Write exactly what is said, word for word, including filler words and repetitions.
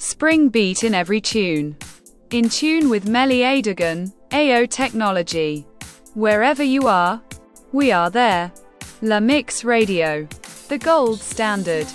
Spring beat in every tune. In tune with Melly Adegan, A O Technology. Wherever you are, we are there. La Mix Radio. The gold standard.